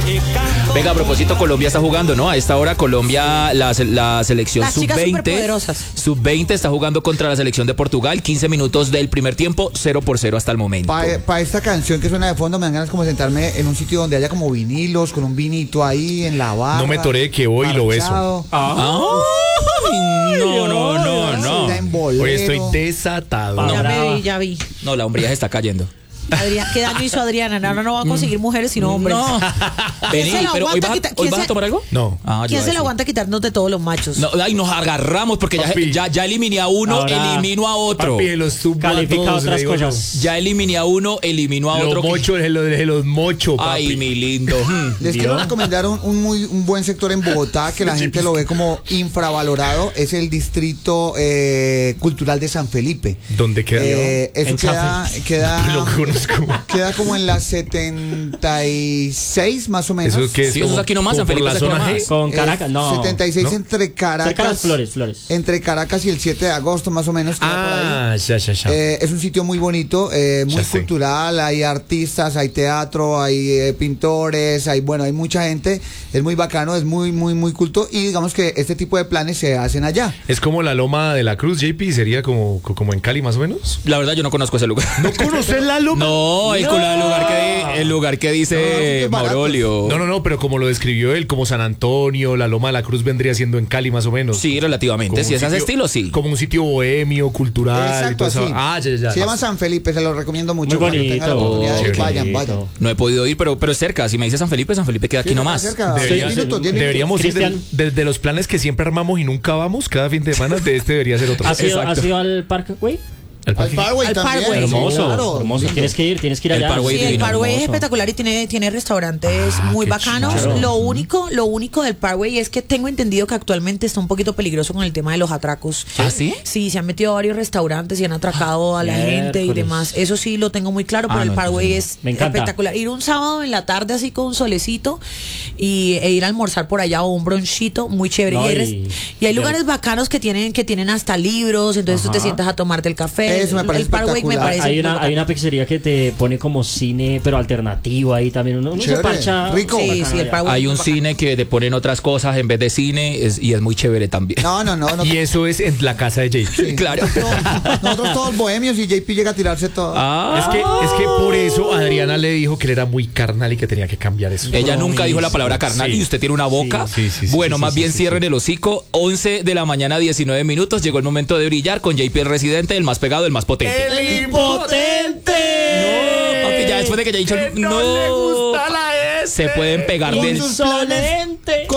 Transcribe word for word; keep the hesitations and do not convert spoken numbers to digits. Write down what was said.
Venga, a propósito, Colombia está jugando, ¿no? A esta hora Colombia, la, la selección Las chicas sub veinte, superpoderosas. sub veinte está jugando contra la selección de Portugal, quince minutos del primer tiempo, cero por cero hasta el momento. Para pa esta canción que suena de fondo, me dan ganas como de sentarme en un sitio donde haya como vinilos, con un vinito ahí en la barra. No me toré que voy y lo beso. Ah, no, no, no, no. Hoy estoy desatado. Ya me vi, ya vi. No, la hombría se está cayendo. Adrián, ¿qué daño hizo Adriana? Ahora no va a conseguir mujeres sino hombres. No. ¿Quién Vení, se la pero hoy aguanta vas, a, quita- ¿hoy quién vas a se- tomar algo? No. Ah, yo ¿Quién iba se a la decir. aguanta quitándote todos los machos? No, ay, nos agarramos porque ya, Papi. ya, ya eliminé a uno, Ahora- elimino a otro. Papi, los tumbo a Califica todos, otras le digo yo. cosas. Ya eliminé a uno, elimino a Los otro. que- mochos, de los, de los mochos, papi. Ay, mi lindo. Mm. Les quiero recomendar un, un muy un buen sector en Bogotá que la gente lo ve como infravalorado. Es el distrito eh, cultural de San Felipe. ¿Dónde queda? Eh, eso En queda, queda, Lo conozco. queda como en la setenta y seis más o menos. Eso que es Sí, eso es como- aquí nomás, como San por Felipe la es aquí zona nomás. G. Con Eh, Caracas, no. setenta y seis ¿no? entre Caracas. Cerca de las flores, flores. Entre Caracas y el siete de agosto más o menos. queda por ahí. Ah, ya, ya, ya. Eh, es un sitio muy bonito, eh, muy Ya sé. cultural, hay artistas, hay teatro, hay eh, pintores, hay bueno, hay mucha gente, es muy bacano, es muy, muy, muy culto y digamos que este tipo de planes se hacen allá. Es como la Loma de la Cruz, J P, sería como, como en Cali más o menos. La verdad, yo no conozco ese lugar. ¿No conoces la Loma? No, el, No. el lugar que, el lugar que No, dice sitios baratos. Maurolio. No, no, no, pero como lo describió él, como San Antonio, la Loma de la Cruz vendría siendo en Cali más o menos. Sí, relativamente. Como Si un es ese sitio- estilo, sí. Como un sitio bohemio, cultural. y Exacto, todo eso. así. Ah, ya, ya, ya. Se llama San Felipe, se lo recomiendo mucho. Muy cuando tengan la bonito. oportunidad de ir, Chévere. vayan, vayan. No he podido ir, pero, pero es cerca. Si me dice San Felipe, San Felipe queda aquí Sí, nomás. cerca, Debería- diez minutos, diez minutos. Deberíamos ir de, Cristian. de- de los planes que siempre armamos y nunca vamos cada fin de semana, de este debería ser otro. ¿Has ido, Exacto. ¿Has ido al parque, güey? ¿Al Al parque? Parkway Al también. Parkway. Hermoso, claro. hermoso. Tienes que ir, tienes que ir El allá. Parkway Sí, el divino, Parkway es hermoso. espectacular y tiene, tiene restaurantes Ah, muy qué bacanos. chido. Lo único, lo único del Parkway es que tengo entendido que actualmente está un poquito peligroso con el tema de los atracos. ¿Ah, sí? Sí, se han metido a varios restaurantes y han atracado a la gente y Miércoles. demás. Eso sí lo tengo muy claro, pero Ah, el no, Parkway entonces es Me encanta. espectacular. Ir un sábado en la tarde así con un solecito y, e ir a almorzar por allá o un bronchito, muy chévere. No, y, hay, res- y- y hay y- lugares bacanos que tienen, que tienen hasta libros, entonces tú te Ajá. sientas a tomarte el café. Eso me parece el Parkway me espectacular. parece Hay muy una, bacano. hay una pizzería que te pone como cine, pero alternativo ahí también. Uno, uno se Chévere, parcha. rico. Sí, bacano sí, el allá. Parkway. Hay un muy bacano. cine que te ponen otras cosas en vez de cine es- y es muy chévere también. No, no, no. no Y eso es en la casa de J P. Claro. Nosotros, nosotros todos bohemios y J P llega a tirarse todo. Ah, Es que, es que por eso Adriana le dijo que él era muy carnal y que tenía que cambiar eso. ella nunca dijo la palabra carnal Sí. y usted tiene una boca. Sí, sí, sí, bueno, sí, más sí, bien sí, cierren sí. el hocico. once de la mañana, diecinueve minutos. Llegó el momento de brillar con J P el residente, el más pegado, el más potente. ¡El impotente! No, papi, ya después de que ya he dicho no, no le gusta la S. se pueden pegar del Insolente.